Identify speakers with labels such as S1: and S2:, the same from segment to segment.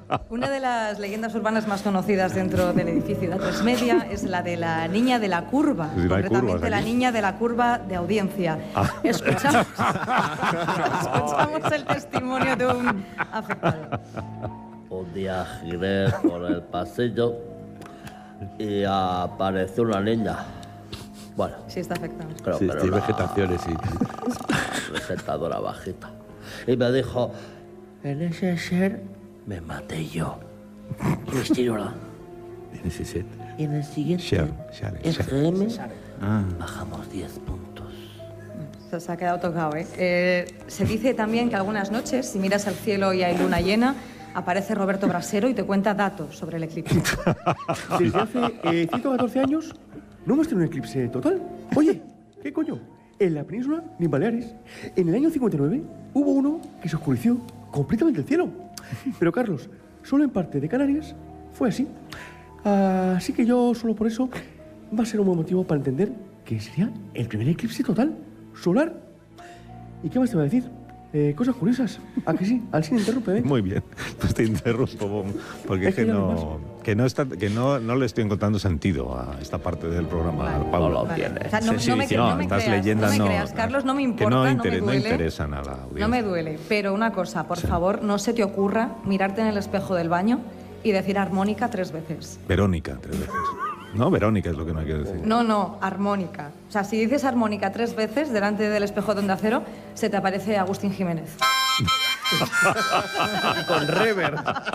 S1: Una de las leyendas urbanas más conocidas dentro del edificio de A3 Media es la de la niña de la curva,
S2: Sí,
S1: concretamente la niña de la curva de audiencia. Escuchamos el testimonio de un afectado.
S3: Un día giré por el pasillo y apareció una niña. Bueno,
S1: Sí, está afectado.
S3: creo
S4: Sí,
S3: que era
S4: tiene
S3: una
S4: vegetaciones, sí.
S3: presentadora bajita. Y me dijo, en ese ser me maté yo. Y estiró.
S4: En ese set.
S3: Y en el siguiente
S4: Share.
S3: EGM
S4: Ah.
S3: bajamos 10 puntos.
S1: Se ha quedado tocado, ¿eh? Se dice también que algunas noches, si miras al cielo y hay luna llena, aparece Roberto Brasero y te cuenta datos sobre el eclipse.
S5: Desde hace 114 años no hemos tenido un eclipse total. Oye, ¿qué coño? En la península ni en Baleares. En el año 59 hubo uno que se oscureció completamente el cielo. Pero Carlos, solo en parte de Canarias fue así. Así que yo solo por eso va a ser un buen motivo para entender que sería el primer eclipse total solar. ¿Y qué más te va a decir? Cosas curiosas. ¿A que sí? Al sin interrumpe, ¿eh?
S2: Muy bien, pues te interrumpo, porque es que
S5: ya
S2: no le estoy encontrando sentido a esta parte del programa, Pablo.
S3: No lo
S1: Vale.
S3: tiene.
S1: O sea, no me
S2: estas
S1: creas,
S2: leyendas
S1: no me creas, Carlos, no me importa,
S2: que no
S1: no me duele.
S2: interesan a la audiencia.
S1: No me duele, pero una cosa, por favor, no se te ocurra mirarte en el espejo del baño y decir armónica 3 veces.
S2: Verónica, 3 veces. No, Verónica es lo que no hay que decir.
S1: No, armónica. O sea, si dices armónica 3 veces delante del espejo de Onda Cero, se te aparece Agustín Jiménez.
S4: Con rever.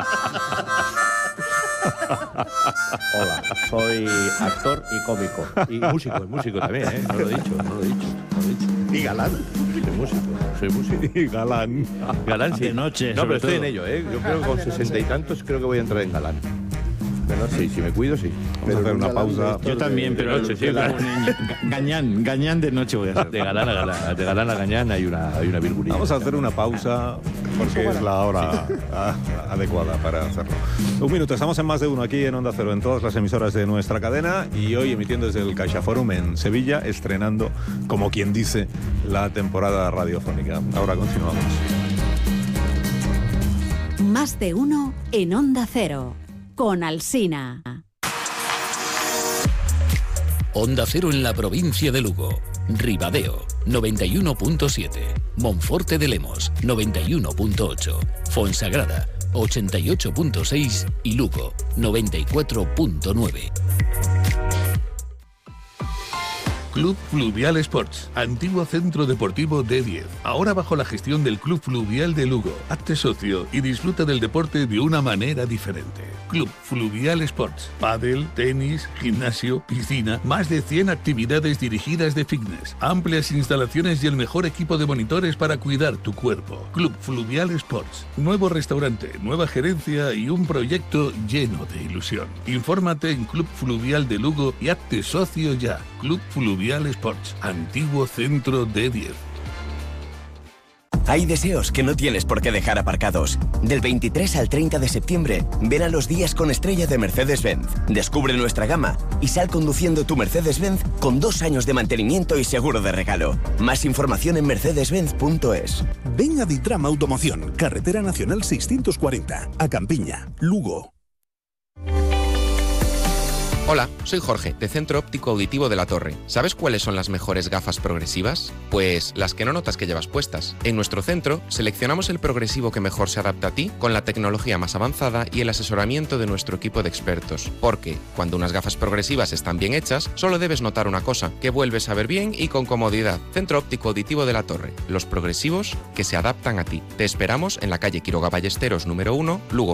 S3: Hola, soy actor y cómico.
S4: Y músico también, ¿eh? No lo he dicho. Y galán. Soy músico.
S2: Y galán.
S4: Galán, sí.
S6: De noche,
S4: No, pero
S6: sobre
S4: estoy en
S6: todo.
S4: ello, ¿eh? Yo creo que con 60 y tantos creo que voy a entrar en galán. Sí, si me cuido, sí.
S2: Vamos a hacer una pausa.
S6: Yo también, pero
S4: noche, sí,
S6: claro. Gañán de noche voy a hacer.
S4: De galán a galán. De galán a gañán hay una virgulina.
S2: Vamos a hacer una pausa porque es la hora adecuada para hacerlo. 1 minuto, estamos en Más de Uno aquí en Onda Cero, en todas las emisoras de nuestra cadena y hoy emitiendo desde el CaixaForum en Sevilla, estrenando, como quien dice, la temporada radiofónica. Ahora continuamos.
S7: Más de Uno en Onda Cero, con Alsina.
S8: Onda Cero en la provincia de Lugo. Ribadeo, 91.7. Monforte de Lemos, 91.8. Fonsagrada, 88.6. Y Lugo, 94.9.
S9: Club Fluvial Sports, antiguo centro deportivo D10, ahora bajo la gestión del Club Fluvial de Lugo. Hazte socio y disfruta del deporte de una manera diferente. Club Fluvial Sports, pádel, tenis, gimnasio, piscina, más de 100 actividades dirigidas de fitness, amplias instalaciones y el mejor equipo de monitores para cuidar tu cuerpo. Club Fluvial Sports, nuevo restaurante, nueva gerencia y un proyecto lleno de ilusión. Infórmate en Club Fluvial de Lugo y hazte socio ya. Club Fluvial Sports, antiguo centro D10.
S10: Hay deseos que no tienes por qué dejar aparcados. Del 23 al 30 de septiembre, ven a los días con estrella de Mercedes-Benz. Descubre nuestra gama y sal conduciendo tu Mercedes-Benz con 2 años de mantenimiento y seguro de regalo. Más información en mercedes-benz.es.
S11: Ven a Ditram Automoción, Carretera Nacional 640, a Campiña, Lugo.
S12: Hola, soy Jorge, de Centro Óptico Auditivo de La Torre. ¿Sabes cuáles son las mejores gafas progresivas? Pues las que no notas que llevas puestas. En nuestro centro, seleccionamos el progresivo que mejor se adapta a ti, con la tecnología más avanzada y el asesoramiento de nuestro equipo de expertos. Porque, cuando unas gafas progresivas están bien hechas, solo debes notar una cosa, que vuelves a ver bien y con comodidad. Centro Óptico Auditivo de La Torre. Los progresivos que se adaptan a ti. Te esperamos en la calle Quiroga Ballesteros, número 1, Lugo.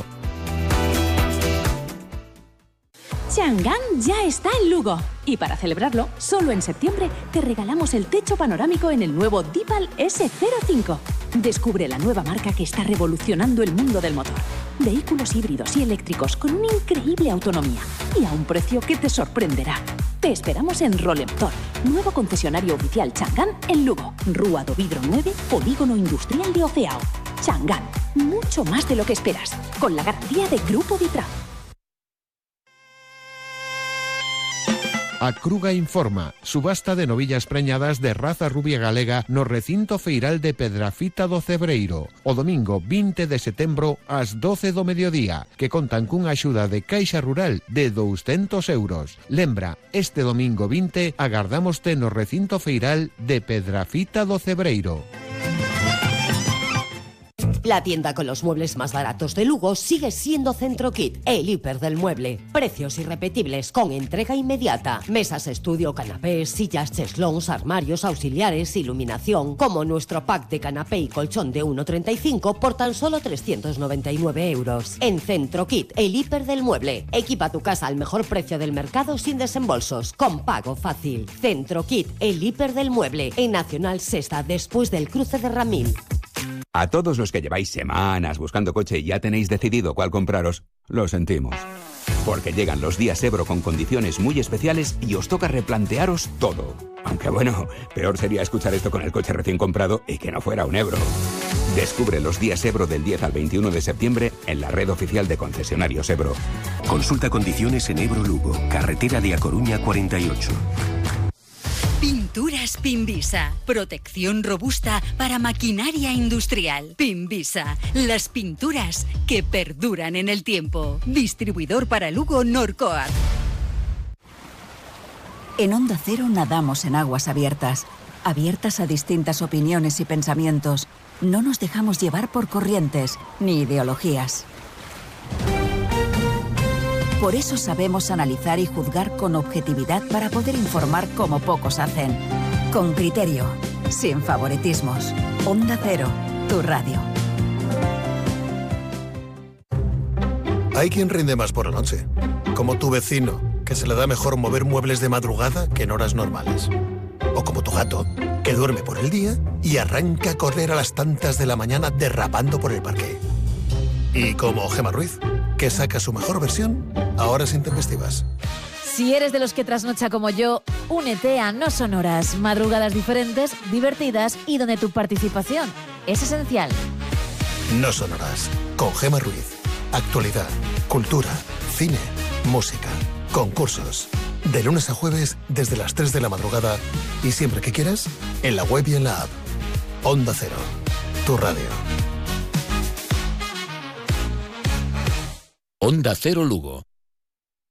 S7: Chang'an ya está en Lugo. Y para celebrarlo, solo en septiembre te regalamos el techo panorámico en el nuevo Deepal S05. Descubre la nueva marca que está revolucionando el mundo del motor. Vehículos híbridos y eléctricos con una increíble autonomía y a un precio que te sorprenderá. Te esperamos en Rolemtor, nuevo concesionario oficial Chang'an en Lugo. Rúa do Vidro 9, Polígono Industrial de Oceao. Chang'an, mucho más de lo que esperas, con la garantía de Grupo Vitram.
S13: A Cruga informa, subasta de novillas preñadas de raza rubia galega no recinto feiral de Pedrafita do Cebreiro, o domingo 20 de setembro ás 12 do mediodía, que contan cunha axuda de Caixa Rural de 200 euros. Lembra, este domingo 20 agardámoste no recinto feiral de Pedrafita do Cebreiro.
S14: La tienda con los muebles más baratos de Lugo sigue siendo Centrokit, el hiper del mueble. Precios irrepetibles con entrega inmediata. Mesas estudio, canapés, sillas, cheslons, armarios, auxiliares, iluminación. Como nuestro pack de canapé y colchón de 1,35 por tan solo 399 euros. En Centrokit, el hiper del mueble. Equipa tu casa al mejor precio del mercado sin desembolsos, con pago fácil. Centrokit, el hiper del mueble. En Nacional Sexta, después del cruce de Ramil.
S15: A todos los que lleváis semanas buscando coche y ya tenéis decidido cuál compraros, lo sentimos. Porque llegan los días Ebro con condiciones muy especiales y os toca replantearos todo. Aunque bueno, peor sería escuchar esto con el coche recién comprado y que no fuera un Ebro. Descubre los días Ebro del 10 al 21 de septiembre en la red oficial de concesionarios Ebro.
S16: Consulta condiciones en Ebro Lugo, carretera de A Coruña 48.
S17: Pinturas Pinvisa. Protección robusta para maquinaria industrial. Pinvisa. Las pinturas que perduran en el tiempo. Distribuidor para Lugo Norcoat.
S18: En Onda Cero nadamos en aguas abiertas. Abiertas a distintas opiniones y pensamientos. No nos dejamos llevar por corrientes ni ideologías. Por eso sabemos analizar y juzgar con objetividad para poder informar como pocos hacen. Con criterio, sin favoritismos. Onda Cero, tu radio.
S19: Hay quien rinde más por la noche, como tu vecino, que se le da mejor mover muebles de madrugada que en horas normales. O como tu gato, que duerme por el día y arranca a correr a las tantas de la mañana derrapando por el parque. Y como Gemma Ruiz, que saca su mejor versión a horas intempestivas.
S20: Si eres de los que trasnocha como yo, únete a No Sonoras, madrugadas diferentes, divertidas y donde tu participación es esencial.
S19: No Sonoras, con Gemma Ruiz. Actualidad, cultura, cine, música, concursos. De lunes a jueves desde las 3 de la madrugada y siempre que quieras, en la web y en la app. Onda Cero, tu radio.
S8: Onda Cero Lugo,